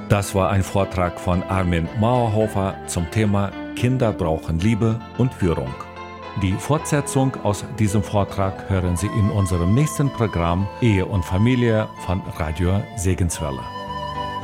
Das war ein Vortrag von Armin Mauerhofer zum Thema Kinder brauchen Liebe und Führung. Die Fortsetzung aus diesem Vortrag hören Sie in unserem nächsten Programm Ehe und Familie von Radio Segenswelle.